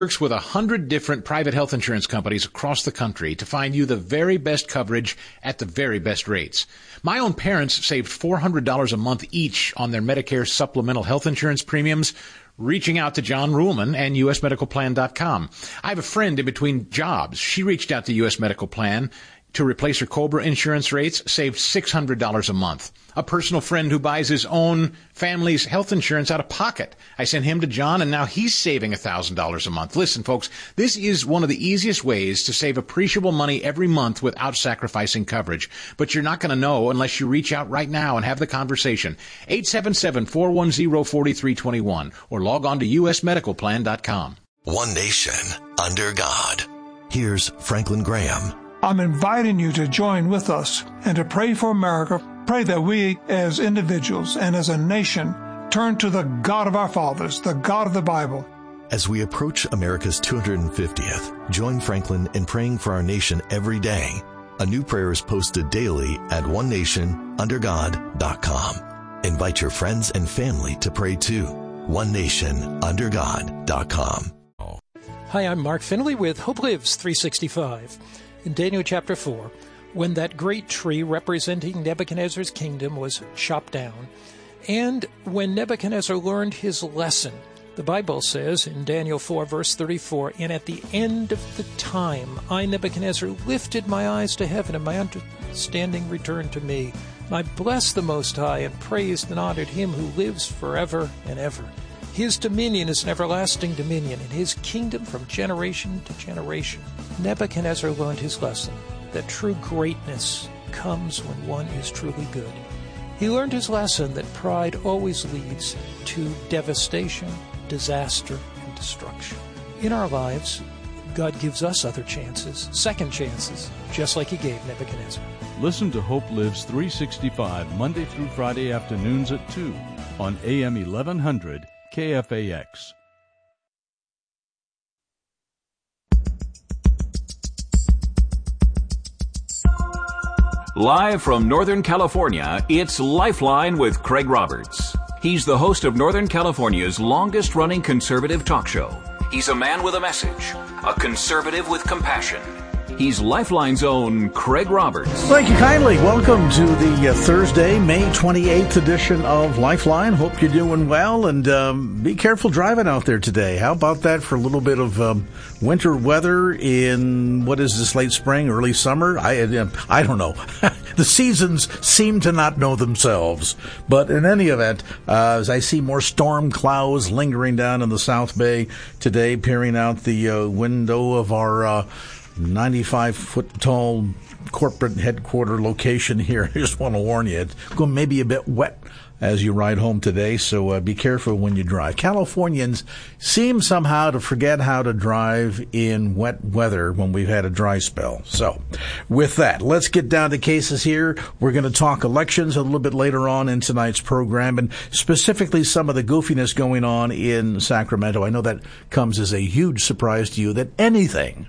Works with 100 different private health insurance companies across the country to find you the very best coverage at the very best rates. My own parents saved $400 a month each on their Medicare supplemental health insurance premiums, reaching out to John Ruhlman and USMedicalPlan.com. I have a friend in between jobs. She reached out to US Medical Plan to replace her COBRA insurance rates, saved $600 a month. A personal friend who buys his own family's health insurance out of pocket. I sent him to John, and now he's saving $1,000 a month. Listen, folks, this is one of the easiest ways to save appreciable money every month without sacrificing coverage. But you're not going to know unless you reach out right now and have the conversation. 877-410-4321 or log on to usmedicalplan.com. One nation under God. Here's Franklin Graham. I'm inviting you to join with us and to pray for America. Pray that we as individuals and as a nation turn to the God of our fathers, the God of the Bible. As we approach America's 250th, join Franklin in praying for our nation every day. A new prayer is posted daily at onenationundergod.com. Invite your friends and family to pray too. onenationundergod.com. Hi, I'm Mark Finley with Hope Lives 365. In Daniel chapter 4, when that great tree representing Nebuchadnezzar's kingdom was chopped down, and when Nebuchadnezzar learned his lesson, the Bible says in Daniel 4, verse 34, and at the end of the time, I, Nebuchadnezzar, lifted my eyes to heaven, and my understanding returned to me. And I blessed the Most High, and praised and honored him who lives forever and ever. His dominion is an everlasting dominion, and his kingdom from generation to generation. Nebuchadnezzar learned his lesson, that true greatness comes when one is truly good. He learned his lesson that pride always leads to devastation, disaster, and destruction. In our lives, God gives us other chances, second chances, just like he gave Nebuchadnezzar. Listen to Hope Lives 365 Monday through Friday afternoons at 2 on AM 1100 KFAX. Live from Northern California, it's Lifeline with Craig Roberts. He's the host of Northern California's longest-running conservative talk show. He's a man with a message, a conservative with compassion. He's Lifeline's own Craig Roberts. Thank you kindly. Welcome to the Thursday, May 28th edition of Lifeline. Hope you're doing well, and be careful driving out there today. How about that for a little bit of winter weather in, what is this, late spring, early summer? I don't know. The seasons seem to not know themselves. But in any event, as I see more storm clouds lingering down in the South Bay today, peering out the window of our 95-foot-tall corporate headquarter location here. I just want to warn you, it's going to maybe a bit wet as you ride home today, so be careful when you drive. Californians seem somehow to forget how to drive in wet weather when we've had a dry spell. So with that, let's get down to cases here. We're going to talk elections a little bit later on in tonight's program, and specifically some of the goofiness going on in Sacramento. I know that comes as a huge surprise to you that anything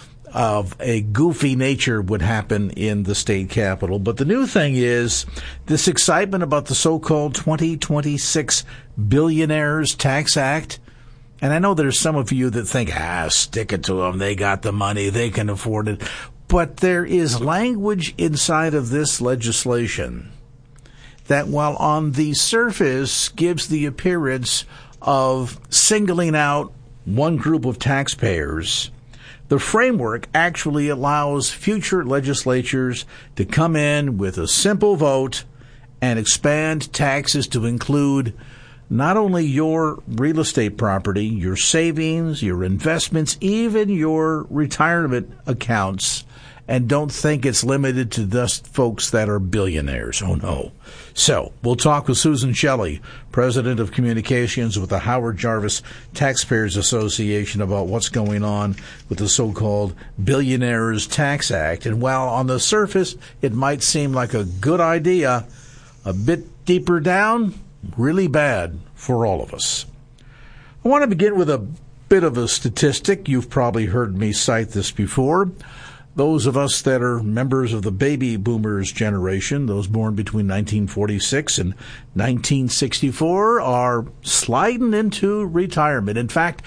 of a goofy nature would happen in the state capitol. But the new thing is this excitement about the so-called 2026 Billionaires Tax Act. And I know there's some of you that think, stick it to them. They got the money. They can afford it. But there is language inside of this legislation that, while on the surface gives the appearance of singling out one group of taxpayers, the framework actually allows future legislatures to come in with a simple vote and expand taxes to include not only your real estate property, your savings, your investments, even your retirement accounts, and don't think it's limited to those folks that are billionaires. Oh, no. So we'll talk with Susan Shelley, President of Communications with the Howard Jarvis Taxpayers Association, about what's going on with the so-called Billionaires Tax Act. And while on the surface it might seem like a good idea, a bit deeper down, really bad for all of us. I want to begin with a bit of a statistic. You've probably heard me cite this before. those of us that are members of the baby boomers generation, those born between 1946 and 1964, are sliding into retirement. In fact,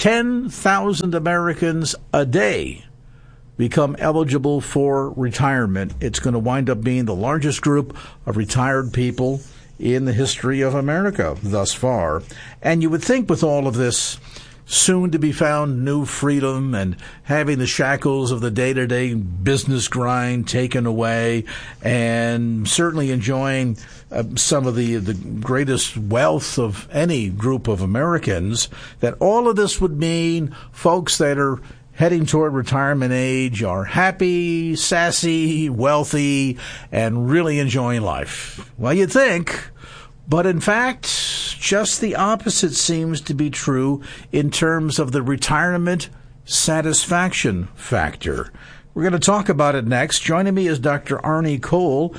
10,000 Americans a day become eligible for retirement. It's going to wind up being the largest group of retired people in the history of America thus far. And you would think with all of this soon-to-be-found new freedom and having the shackles of the day-to-day business grind taken away, and certainly enjoying some of the greatest wealth of any group of Americans, that all of this would mean folks that are heading toward retirement age are happy, sassy, wealthy, and really enjoying life. Well, you'd think. But in fact, just the opposite seems to be true in terms of the retirement satisfaction factor. We're going to talk about it next. Joining me is Dr. Arnie Cole,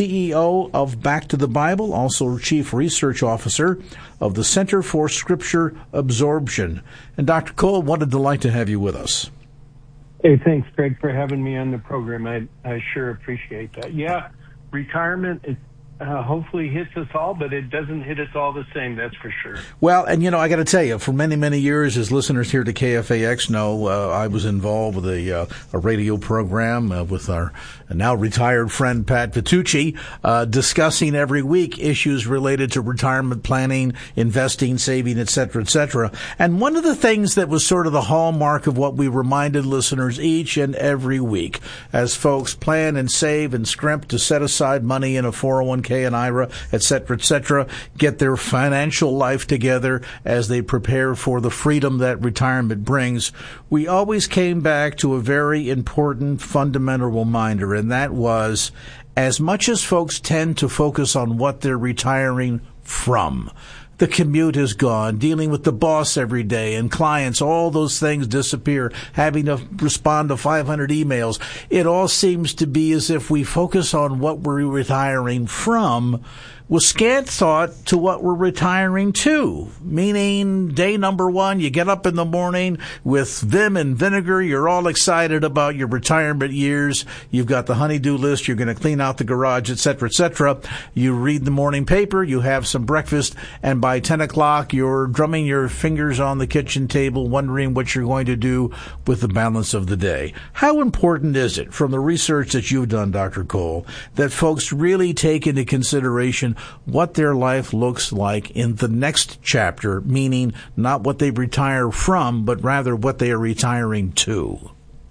CEO of Back to the Bible, also Chief Research Officer of the Center for Scripture Absorption. And Dr. Cole, what a delight to have you with us. Hey, thanks, Craig, for having me on the program. I sure appreciate that. Yeah, retirement is hopefully hits us all, but it doesn't hit us all the same, that's for sure. Well, and I got to tell you, for many, many years, as listeners here to KFAX know, I was involved with a radio program with our now retired friend Pat Vitucci, discussing every week issues related to retirement planning, investing, saving, et cetera, et cetera. And one of the things that was sort of the hallmark of what we reminded listeners each and every week, as folks plan and save and scrimp to set aside money in a 401k and IRA, et cetera, get their financial life together as they prepare for the freedom that retirement brings, we always came back to a very important fundamental reminder, and that was, as much as folks tend to focus on what they're retiring from, the commute is gone, dealing with the boss every day and clients, all those things disappear, having to respond to 500 emails. It all seems to be as if we focus on what we're retiring from with scant thought to what we're retiring to, meaning day number one, you get up in the morning with vim and vinegar, you're all excited about your retirement years, you've got the honey-do list, you're going to clean out the garage, et cetera, you read the morning paper, you have some breakfast, and by 10 o'clock you're drumming your fingers on the kitchen table, wondering what you're going to do with the balance of the day. How important is it, from the research that you've done, Dr. Cole, that folks really take into consideration what their life looks like in the next chapter, meaning not what they retire from, but rather what they are retiring to?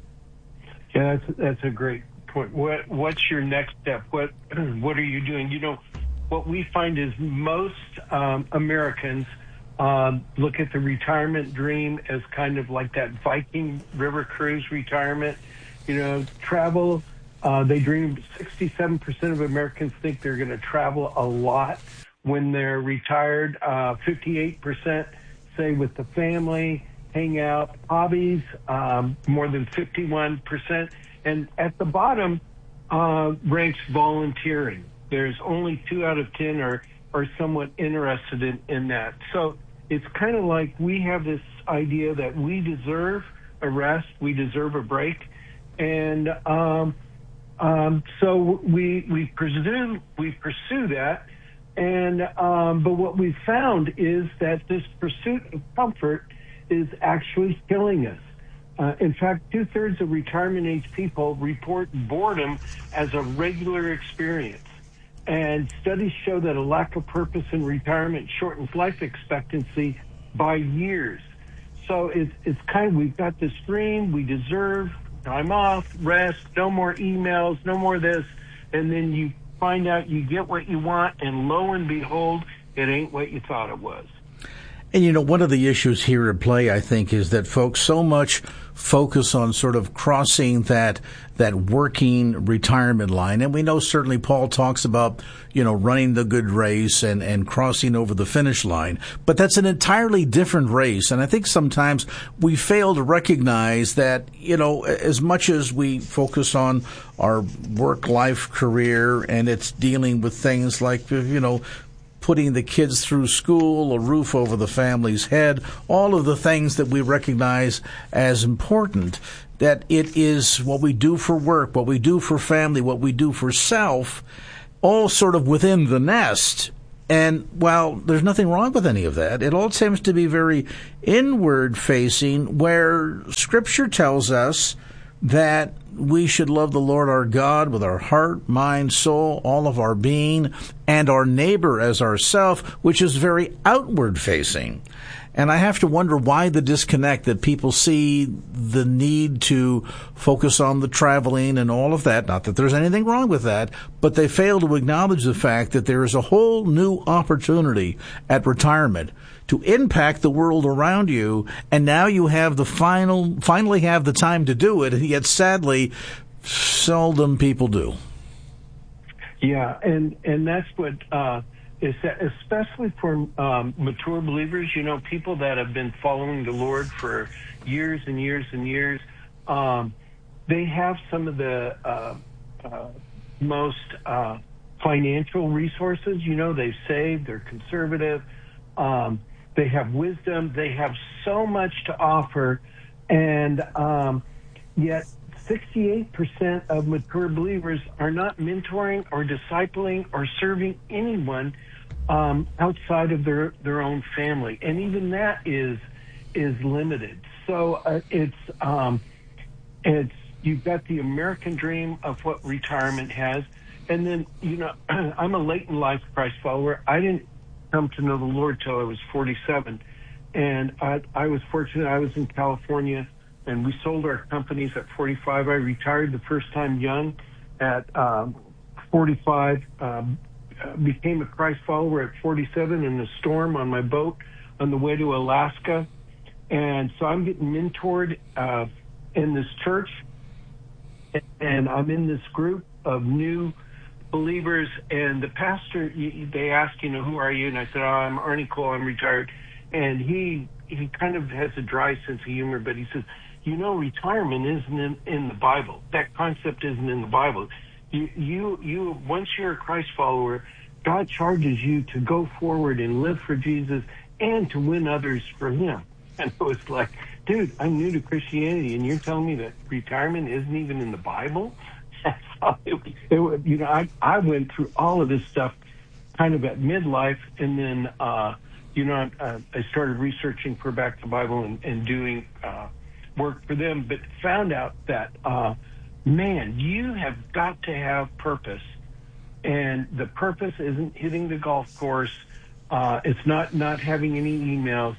Yeah, that's a great point. What's your next step? What are you doing? What we find is most Americans look at the retirement dream as kind of like that Viking river cruise retirement, travel. They dream, 67% of Americans think they're going to travel a lot when they're retired. 58% say with the family, hang out, hobbies, more than 51%. And at the bottom ranks volunteering. There's only 2 out of 10 are somewhat interested in that. So it's kind of like we have this idea that we deserve a rest, we deserve a break, and so we pursue that, and but what we found is that this pursuit of comfort is actually killing us. In fact, 2/3 of retirement age people report boredom as a regular experience, and studies show that a lack of purpose in retirement shortens life expectancy by years. So it's kind of, we've got this dream, we deserve time off, rest, no more emails, no more this, and then you find out you get what you want, and lo and behold, it ain't what you thought it was. And one of the issues here at play, I think, is that folks so much focus on sort of crossing that working retirement line. And we know certainly Paul talks about, running the good race and crossing over the finish line. But that's an entirely different race. And I think sometimes we fail to recognize that, as much as we focus on our work-life career and it's dealing with things like, putting the kids through school, a roof over the family's head, all of the things that we recognize as important, that it is what we do for work, what we do for family, what we do for self, all sort of within the nest. And while there's nothing wrong with any of that, it all seems to be very inward-facing, where Scripture tells us that we should love the Lord our God with our heart, mind, soul, all of our being, and our neighbor as ourself, which is very outward-facing. And I have to wonder why the disconnect, that people see the need to focus on the traveling and all of that. Not that there's anything wrong with that, but they fail to acknowledge the fact that there is a whole new opportunity at retirement to impact the world around you, and now you have finally have the time to do it, and yet sadly, seldom people do. Yeah, and that's what is that, especially for mature believers, people that have been following the Lord for years and years and years. They have some of the most financial resources. They've saved, they're conservative. They have wisdom. They have so much to offer, and yet 68% of mature believers are not mentoring or discipling or serving anyone outside of their own family, and even that is limited. So it's you've got the American dream of what retirement has, and then I'm a late in life Christ follower. I didn't come to know the Lord till I was 47, and I was fortunate. I was in California, and we sold our companies at 45. I retired the first time young at 45, became a Christ follower at 47 in a storm on my boat on the way to Alaska. And so I'm getting mentored in this church, and I'm in this group of new believers, and the pastor, they asked, who are you? And I said, I'm Arnie Cole, I'm retired. And he kind of has a dry sense of humor, but he says, retirement isn't in the Bible. That concept isn't in the Bible. You once you're a Christ follower, God charges you to go forward and live for Jesus and to win others for Him. And it was like, dude, I'm new to Christianity, and you're telling me that retirement isn't even in the Bible? I went through all of this stuff kind of at midlife, and then, I started researching for Back to the Bible and doing work for them, but found out that, you have got to have purpose. And the purpose isn't hitting the golf course. It's not having any emails.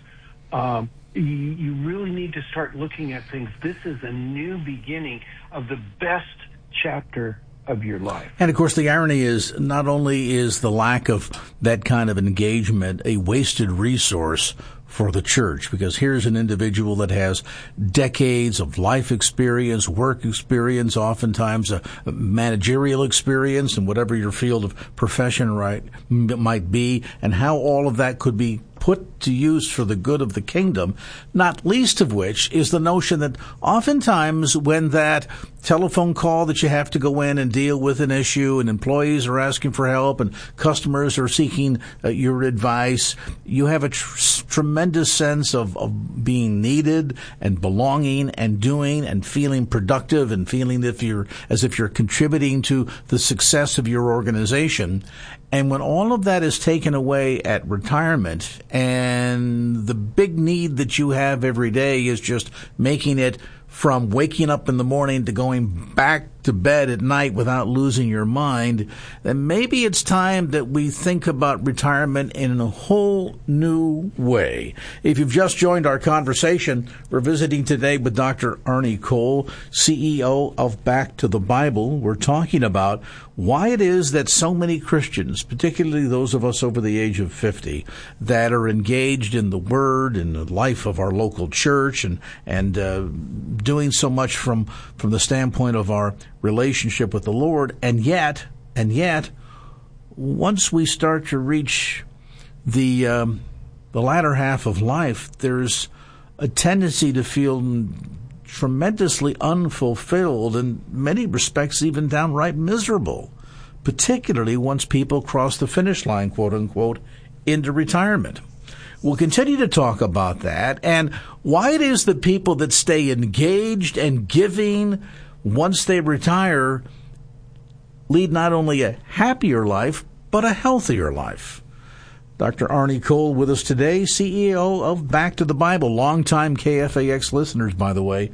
You really need to start looking at things. This is a new beginning of the best chapter of your life. And of course, the irony is not only is the lack of that kind of engagement a wasted resource for the church, because here's an individual that has decades of life experience, work experience, oftentimes a managerial experience in whatever your field of profession might be, and how all of that could be put to use for the good of the kingdom, not least of which is the notion that oftentimes when that telephone call that you have to go in and deal with an issue, and employees are asking for help and customers are seeking your advice, you have a tremendous sense of being needed and belonging and doing and feeling productive and feeling as if you're contributing to the success of your organization. And when all of that is taken away at retirement, and the big need that you have every day is just making it from waking up in the morning to going back to bed at night without losing your mind, then maybe it's time that we think about retirement in a whole new way. If you've just joined our conversation, we're visiting today with Dr. Arnie Cole, CEO of Back to the Bible. We're talking about why it is that so many Christians, particularly those of us over the age of 50, that are engaged in the Word and the life of our local church and doing so much from the standpoint of our relationship with the Lord, and yet, once we start to reach the latter half of life, there's a tendency to feel tremendously unfulfilled, in many respects even downright miserable, particularly once people cross the finish line, quote unquote, into retirement. We'll continue to talk about that and why it is that people that stay engaged and giving once they retire lead not only a happier life, but a healthier life. Dr. Arnie Cole with us today, CEO of Back to the Bible. Longtime KFAX listeners, by the way,